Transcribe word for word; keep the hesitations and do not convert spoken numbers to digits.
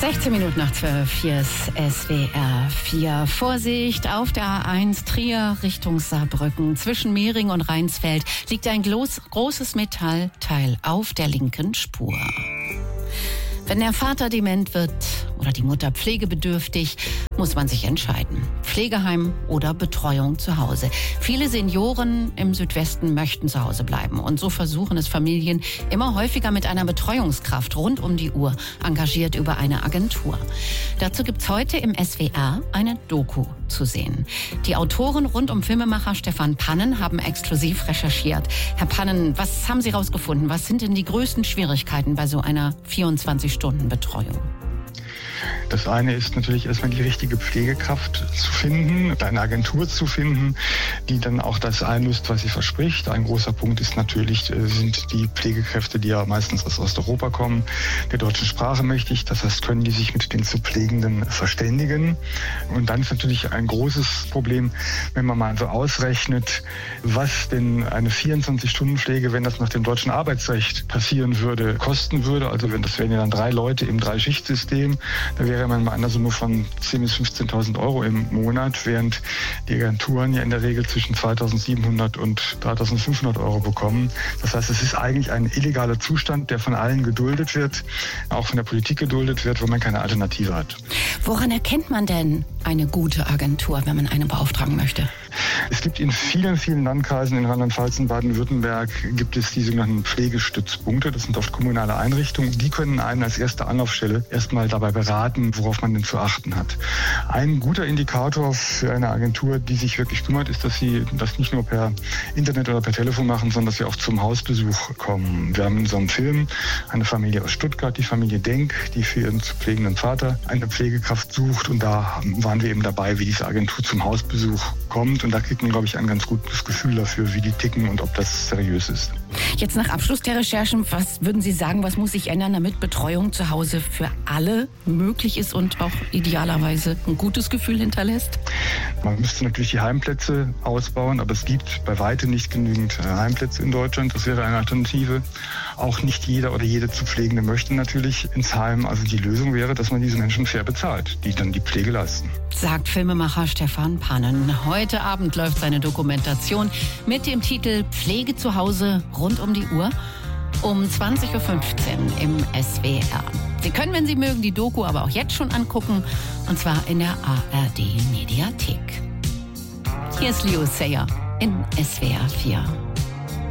sechzehn Minuten nach zwölf, hier ist S W R vier. Vorsicht, auf der A eins Trier Richtung Saarbrücken. Zwischen Mehring und Rheinsfeld liegt ein großes Metallteil auf der linken Spur. Wenn der Vater dement wird oder die Mutter pflegebedürftig, muss man sich entscheiden. Pflegeheim oder Betreuung zu Hause. Viele Senioren im Südwesten möchten zu Hause bleiben. Und so versuchen es Familien immer häufiger mit einer Betreuungskraft rund um die Uhr, engagiert über eine Agentur. Dazu gibt's heute im S W R eine Doku zu sehen. Die Autoren rund um Filmemacher Stefan Pannen haben exklusiv recherchiert. Herr Pannen, was haben Sie rausgefunden? Was sind denn die größten Schwierigkeiten bei so einer vierundzwanzig-Stunden-Betreuung? Das eine ist natürlich erstmal die richtige Pflegekraft zu finden, eine Agentur zu finden, die dann auch das einlöst, was sie verspricht. Ein großer Punkt ist natürlich, sind die Pflegekräfte, die ja meistens aus Osteuropa kommen, der deutschen Sprache mächtig. Das heißt, können die sich mit den zu Pflegenden verständigen. Und dann ist natürlich ein großes Problem, wenn man mal so ausrechnet, was denn eine vierundzwanzig-Stunden-Pflege, wenn das nach dem deutschen Arbeitsrecht passieren würde, kosten würde. Also wenn das wären ja dann drei Leute im Drei-Schicht-System. Da wäre man bei einer Summe von zehntausend bis fünfzehntausend Euro im Monat, während die Agenturen ja in der Regel zwischen zweitausendsiebenhundert und dreitausendfünfhundert Euro bekommen. Das heißt, es ist eigentlich ein illegaler Zustand, der von allen geduldet wird, auch von der Politik geduldet wird, wo man keine Alternative hat. Woran erkennt man denn eine gute Agentur, wenn man eine beauftragen möchte? Es gibt in vielen, vielen Landkreisen in Rheinland-Pfalz und Baden-Württemberg gibt es die sogenannten Pflegestützpunkte. Das sind oft kommunale Einrichtungen. Die können einen als erste Anlaufstelle erstmal dabei beraten, worauf man denn zu achten hat. Ein guter Indikator für eine Agentur, die sich wirklich kümmert, ist, dass sie das nicht nur per Internet oder per Telefon machen, sondern dass sie auch zum Hausbesuch kommen. Wir haben in so einem Film eine Familie aus Stuttgart, die Familie Denk, die für ihren zu pflegenden Vater eine Pflegekraft sucht. Und da waren wir eben dabei, wie diese Agentur zum Hausbesuch kommt. Und da kriegt man, glaube ich, ein ganz gutes Gefühl dafür, wie die ticken und ob das seriös ist. Jetzt nach Abschluss der Recherchen, was würden Sie sagen, was muss sich ändern, damit Betreuung zu Hause für alle möglich ist und auch idealerweise ein gutes Gefühl hinterlässt? Man müsste natürlich die Heimplätze ausbauen, aber es gibt bei weitem nicht genügend Heimplätze in Deutschland. Das wäre eine Alternative. Auch nicht jeder oder jede zu Pflegende möchte natürlich ins Heim. Also die Lösung wäre, dass man diese Menschen fair bezahlt, die dann die Pflege leisten. Sagt Filmemacher Stefan Pannen. Heute Abend läuft seine Dokumentation mit dem Titel Pflege zu Hause rund um die Uhr um zwanzig Uhr fünfzehn im S W R. Sie können, wenn Sie mögen, die Doku aber auch jetzt schon angucken, und zwar in der A R D Mediathek. Hier ist Leo Sayer in S W R vier.